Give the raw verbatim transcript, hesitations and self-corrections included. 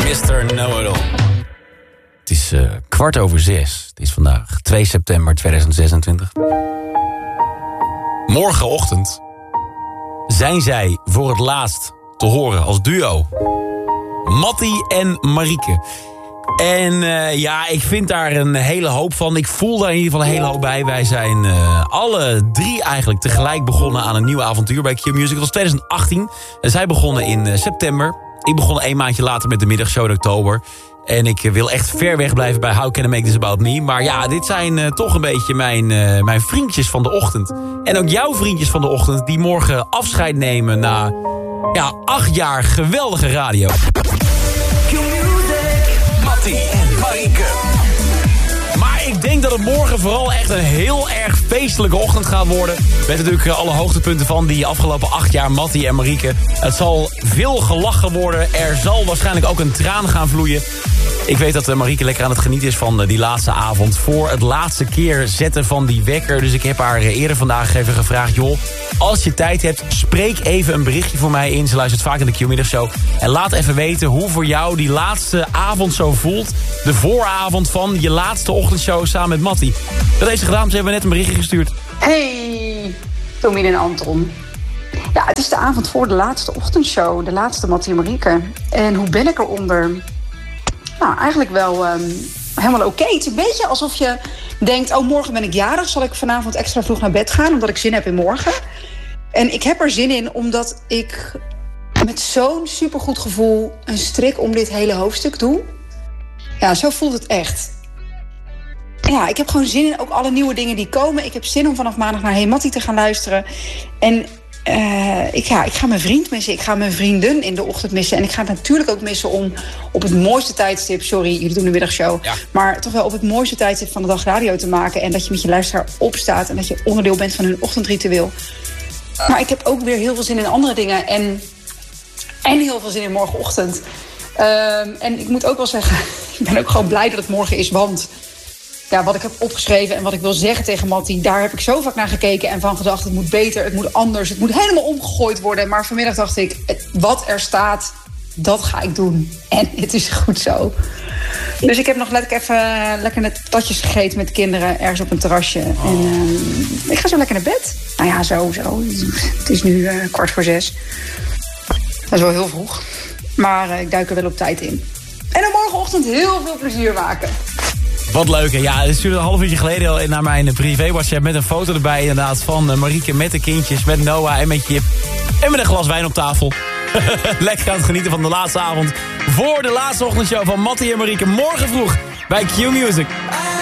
mister Know-It-All. Het is uh, kwart over zes. Het is vandaag twee september tweeduizend zesentwintig. Morgenochtend zijn zij voor het laatst te horen als duo. Mattie en Marieke. En uh, ja, ik vind daar een hele hoop van. Ik voel daar in ieder geval een hele hoop bij. Wij zijn uh, alle drie eigenlijk tegelijk begonnen aan een nieuw avontuur bij Q-Music. Het was tweeduizend achttien. En zij begonnen in uh, september. Ik begon een maandje later met de middagshow in oktober. En ik uh, wil echt ver weg blijven bij How Can I Make This About Me. Maar ja, dit zijn uh, toch een beetje mijn, uh, mijn vriendjes van de ochtend. En ook jouw vriendjes van de ochtend die morgen afscheid nemen na ja, acht jaar geweldige radio. Mattie en Marieke. Maar ik denk dat het morgen vooral echt een heel erg feestelijke ochtend gaat worden. Met natuurlijk alle hoogtepunten van die afgelopen acht jaar Mattie en Marieke. Het zal veel gelachen worden. Er zal waarschijnlijk ook een traan gaan vloeien. Ik weet dat Marieke lekker aan het genieten is van die laatste avond. Voor het laatste keer zetten van die wekker. Dus ik heb haar eerder vandaag even gevraagd. Joh, als je tijd hebt, spreek even een berichtje voor mij in. Ze luistert vaak in de Q-middagshow. En laat even weten hoe voor jou die laatste avond zo voelt. De vooravond van je laatste ochtendshow samen met Mattie. Dat heeft ze gedaan, ze hebben net een berichtje gestuurd. Hey, Tomien en Anton. Ja, het is de avond voor de laatste ochtendshow. De laatste Mattie en Marieke. En hoe ben ik eronder? Nou, eigenlijk wel um, helemaal oké. Okay. Het is een beetje alsof je denkt, oh, morgen ben ik jarig. Zal ik vanavond extra vroeg naar bed gaan, omdat ik zin heb in morgen. En ik heb er zin in, omdat ik met zo'n supergoed gevoel een strik om dit hele hoofdstuk doe. Ja, zo voelt het echt. Ja, ik heb gewoon zin in ook alle nieuwe dingen die komen. Ik heb zin om vanaf maandag naar Hey Mattie te gaan luisteren. En uh, ik, ja, ik ga mijn vriend missen. Ik ga mijn vriendin in de ochtend missen. En ik ga het natuurlijk ook missen om op het mooiste tijdstip... Sorry, jullie doen de middagshow. Ja. Maar toch wel op het mooiste tijdstip van de dag radio te maken. En dat je met je luisteraar opstaat. En dat je onderdeel bent van hun ochtendritueel. Uh. Maar ik heb ook weer heel veel zin in andere dingen. En, en heel veel zin in morgenochtend. Uh, en ik moet ook wel zeggen... Ik ben ook gewoon blij dat het morgen is, want... Ja, wat ik heb opgeschreven en wat ik wil zeggen tegen Mattie... daar heb ik zo vaak naar gekeken en van gedacht... het moet beter, het moet anders, het moet helemaal omgegooid worden. Maar vanmiddag dacht ik, wat er staat, dat ga ik doen. En het is goed zo. Dus ik heb nog lekker even lekker net patatjes gegeten met de kinderen... ergens op een terrasje. Oh. En uh, ik ga zo lekker naar bed. Nou ja, zo, zo. Het is nu uh, kwart voor zes. Dat is wel heel vroeg. Maar uh, ik duik er wel op tijd in. En dan morgenochtend heel veel plezier maken. Wat leuk, hè? Ja, het stuurde een half uurtje geleden al naar mijn privé WhatsApp... met een foto erbij inderdaad van Marieke met de kindjes... met Noah en met Jip en met een glas wijn op tafel. Lekker aan het genieten van de laatste avond... voor de laatste ochtendshow van Mattie en Marieke morgen vroeg bij Q-Music.